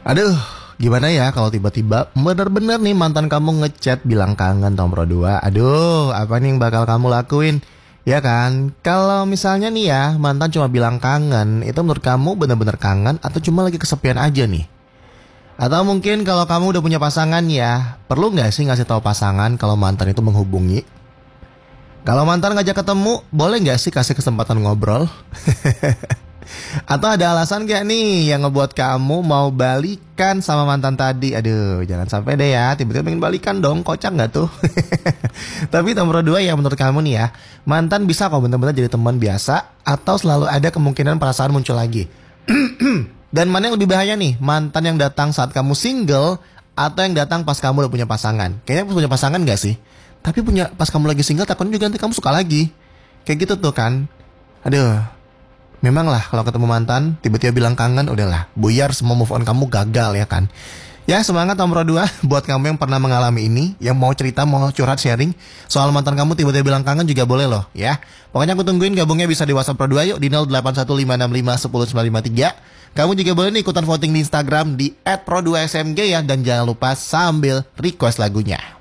Aduh, gimana ya kalau tiba-tiba bener-bener nih mantan kamu ngechat bilang kangen Tombro 2. Aduh, apa nih yang bakal kamu lakuin? Ya kan, kalau misalnya nih ya mantan cuma bilang kangen, itu menurut kamu bener-bener kangen atau cuma lagi kesepian aja nih? Atau mungkin kalau kamu udah punya pasangan ya, perlu nggak sih ngasih tahu pasangan kalau mantan itu menghubungi? Kalau mantan ngajak ketemu, boleh nggak sih kasih kesempatan ngobrol? Atau ada alasan gak nih yang ngebuat kamu mau balikan sama mantan tadi? Aduh, jangan sampai deh ya, tiba-tiba pengen balikan dong, kocak gak tuh? Tapi nomor 2 ya menurut kamu nih ya, mantan bisa kok bener-bener jadi teman biasa atau selalu ada kemungkinan perasaan muncul lagi? Dan mana yang lebih bahaya nih, mantan yang datang saat kamu single atau yang datang pas kamu udah punya pasangan? Kayaknya punya pasangan gak sih? Tapi punya pas kamu lagi single takutnya juga nanti kamu suka lagi. Kayak gitu tuh kan. Aduh, memang lah kalau ketemu mantan tiba-tiba bilang kangen, udahlah buyar, semua move on kamu gagal ya kan. Ya semangat nomor 2 buat kamu yang pernah mengalami ini, yang mau cerita, mau curhat sharing soal mantan kamu tiba-tiba bilang kangen juga boleh loh ya. Pokoknya aku tungguin gabungnya bisa di WhatsApp Pro 2 yuk di 0815651093. Kamu juga boleh nih ikutan voting di Instagram di @pro2smg ya, dan jangan lupa sambil request lagunya.